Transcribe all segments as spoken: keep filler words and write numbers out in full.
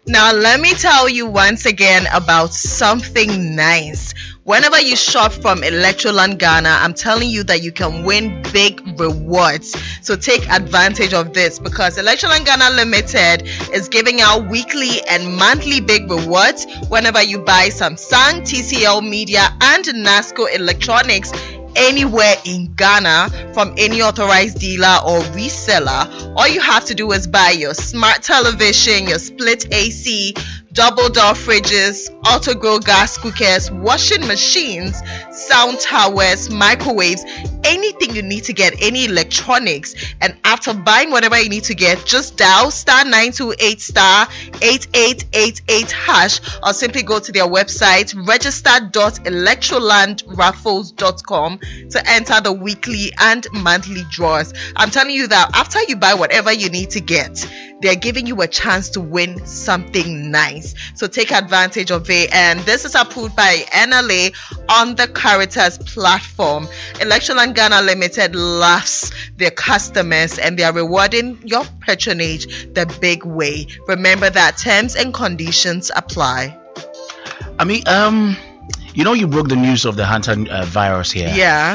Now, let me tell you once again about something nice. Whenever you shop from Electroland Ghana, I'm telling you that you can win big rewards. So take advantage of this, because Electroland Ghana Limited is giving out weekly and monthly big rewards whenever you buy Samsung, T C L Media, and NASCO Electronics anywhere in Ghana from any authorized dealer or reseller. All you have to do is buy your smart television, your split A C, double door fridges, auto grill gas cookers, washing machines, sound towers, microwaves, anything you need to get, any electronics. And after buying whatever you need to get, just dial star nine two eight star eight eight eight eight hash, or simply go to their website register dot electroland raffles dot com to enter the weekly and monthly draws. I'm telling you that after you buy whatever you need to get, they're giving you a chance to win something nice. So take advantage of it. And this is approved by N L A on the Caritas platform. Electroland Ghana Limited loves their customers, and they are rewarding your patronage the big way. Remember that terms and conditions apply. I mean, um, you know, you broke the news of the Hunter uh, virus here. Yeah.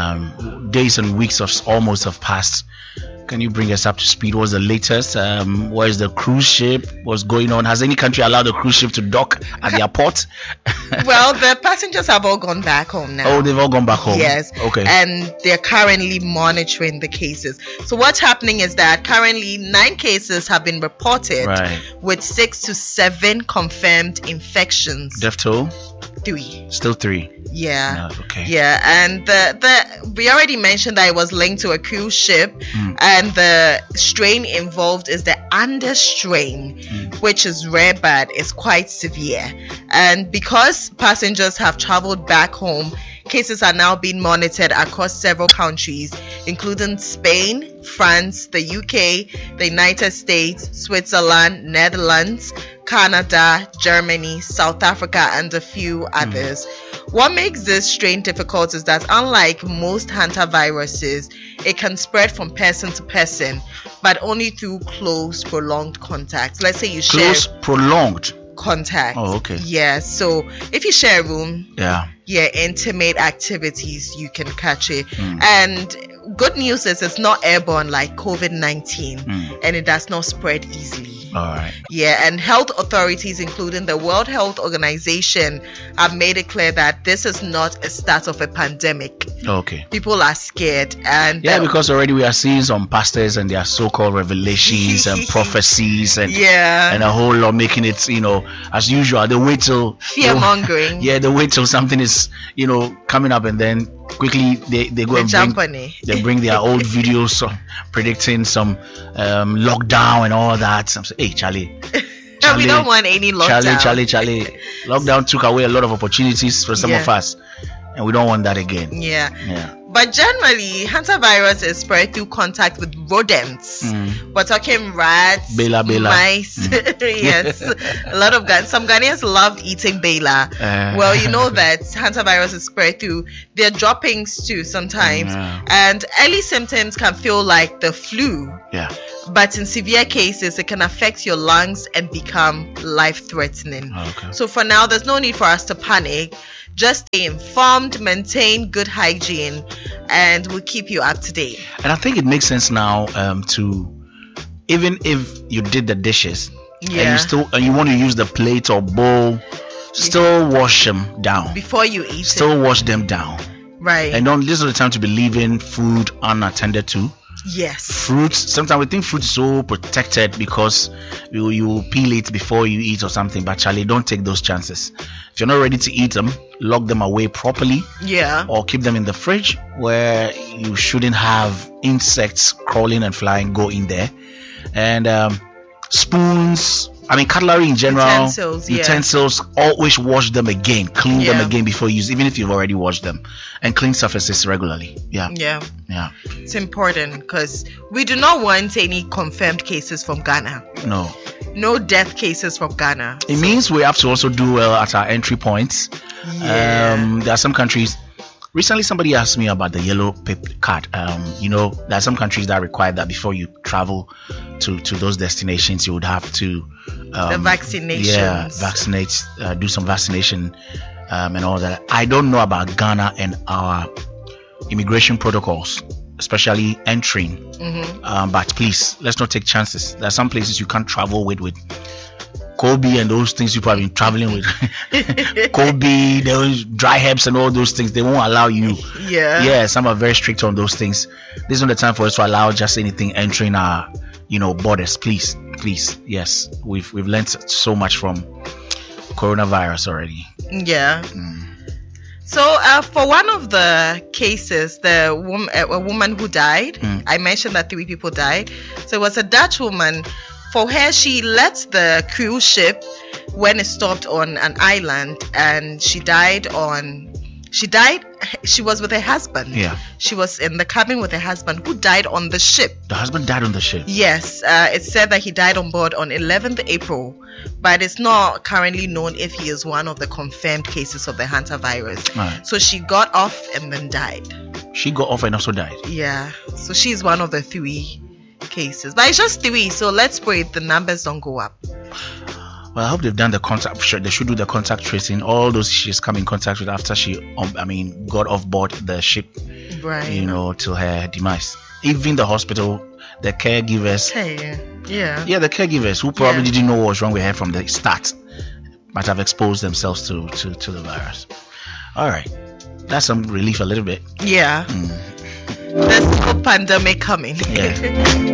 Um, days and weeks of almost have passed. Can you bring us up to speed? What's the latest? Um, where's the cruise ship? What's going on? Has any country allowed the cruise ship to dock at their port? Well, the passengers have all gone back home now. Oh, they've all gone back home? Yes. Okay. And they're currently monitoring the cases. So what's happening is that currently nine cases have been reported, right, with six to seven confirmed infections. Death toll? Three. Still three. Yeah. No, okay. Yeah, and the the we already mentioned that it was linked to a cruise ship, mm. and the strain involved is the Andes strain, mm. which is rare but is quite severe. And because passengers have traveled back home, cases are now being monitored across several countries, including Spain, France, the U K, the United States, Switzerland, Netherlands, Canada, Germany, South Africa, and a few others. Mm. What makes this strain difficult is that unlike most hantaviruses, it can spread from person to person, but only through close, prolonged contact. Let's say you share close, prolonged contact. Oh, okay. Yeah. So if you share a room, yeah, yeah, intimate activities, you can catch it. Mm. And good news is it's not airborne like COVID nineteen, mm. and it does not spread easily. All right. Yeah, and health authorities, including the World Health Organization, have made it clear that this is not a start of a pandemic. Okay. People are scared, and yeah, the, because already we are seeing some pastors and their so-called revelations and prophecies and yeah, and a whole lot making it, you know, as usual. They wait till fear mongering. Yeah, they wait till something is, you know, coming up, and then quickly they, they go they and jump bring, on it. They bring their old videos so, predicting some um, lockdown and all that. I'm saying, hey, Charlie, Charlie, we don't want any lockdown. Charlie, Charlie, Charlie. Lockdown took away a lot of opportunities for some yeah. of us, and we don't want that again. Yeah. Yeah. But generally, hantavirus is spread through contact with rodents. Mm. We're talking rats, Bela, bela. mice. Mm. Yes, a lot of Ghanaians. Some Ghanaians love eating bela. Uh. Well, you know that hantavirus is spread through their droppings too sometimes, Yeah. and early symptoms can feel like the flu. Yeah. But in severe cases, it can affect your lungs and become life-threatening. Okay. So for now, there's no need for us to panic. Just stay informed, maintain good hygiene, and we'll keep you up to date. And I think it makes sense now um, to, even if you did the dishes, Yeah. and you still and you want to use the plate or bowl, still wash them down. Before you eat Still it. wash them down. Right. And don't, this is the time to be leaving food unattended to. Yes. Fruits, sometimes we think fruit is so protected because you you peel it before you eat or something, but Charlie, don't take those chances. If you're not ready to eat them, lock them away properly, Yeah. or keep them in the fridge where you shouldn't have insects crawling and flying go in there. And um, spoons, I mean cutlery in general, Utensils, yeah. utensils, always wash them again, clean Yeah. them again before you use, even if you've already washed them, and clean surfaces regularly. Yeah. Yeah. Yeah. It's important because we do not want any confirmed cases from Ghana. No. No death cases from Ghana. It means we have to also do well at our entry points. Yeah. Um, there are some countries. Recently, somebody asked me about the yellow paper card. Um, you know, there are some countries that require that before you travel to, to those destinations, you would have to um, the vaccinations. Yeah, vaccinate, uh, do some vaccination um, and all that. I don't know about Ghana and our immigration protocols, especially entering. Mm-hmm. Um, but please, let's not take chances. There are some places you can't travel with with Kobe and those things people have been traveling with. Kobe, those dry herbs and all those things, they won't allow you. Yeah. Yeah, some are very strict on those things. This is not the time for us to allow just anything entering our, you know, borders. Please, please. Yes, we've we've learned so much from coronavirus already. Yeah. Mm. So, uh, for one of the cases, the wom- a woman who died, Mm. I mentioned that three people died. So it was a Dutch woman. For her, she left the cruise ship when it stopped on an island, and she died on. She died. She was with her husband. Yeah. She was in the cabin with her husband, who died on the ship. The husband died on the ship. Yes, uh, it said that he died on board on eleventh April, but it's not currently known if he is one of the confirmed cases of the hantavirus. Right. So she got off and then died. She got off and also died. Yeah, so she's one of the three cases, but it's just three. So let's pray the numbers don't go up. Well, I hope they've done the contact. Sure, they should do the contact tracing. All those she's come in contact with after she, um, I mean, got off board the ship. Right. You know, till her demise. Even the hospital, the caregivers. Hey, yeah. Yeah, the caregivers who probably Yeah. didn't know what was wrong with her from the start, but have exposed themselves to to, to the virus. All right, that's some relief a little bit. Yeah. Mm. There's no pandemic coming. Yeah.